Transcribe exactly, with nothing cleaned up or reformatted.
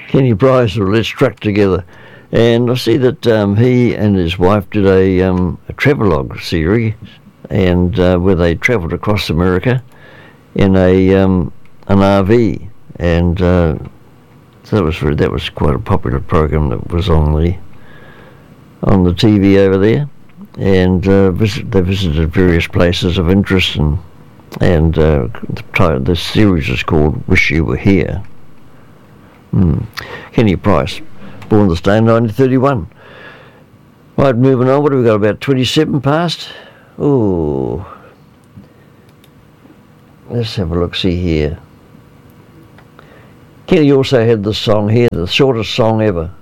Kenny Price or Let's Truck Together. And I see that um, he and his wife did a, um, a travelogue series, and uh, where they travelled across America in a um, an R V, and uh, so that was very, that was quite a popular program that was on the on the T V over there, and uh, visit, they visited various places of interest, and and uh, the, title, the series is called "Wish You Were Here." Mm. Kenny Price, born this day in nineteen thirty-one. Right, moving on. What have we got? About twenty-seven past. Oh, let's have a look. See here. Kenny also had this song here, the shortest song ever.